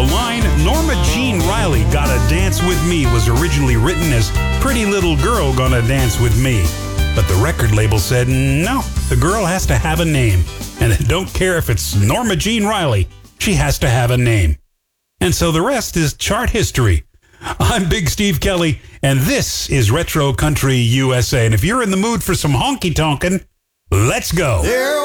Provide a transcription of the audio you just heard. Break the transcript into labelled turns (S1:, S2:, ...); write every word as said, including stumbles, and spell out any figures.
S1: line, Norma Jean Riley, Gotta Dance With Me, was originally written as Pretty Little Girl Gonna Dance With Me. But the record label said, no, the girl has to have a name. And I don't care if it's Norma Jean Riley, she has to have a name. And so the rest is chart history. I'm Big Steve Kelly, and this is Retro Country U S A. And if you're in the mood for some honky-tonkin', let's go.
S2: There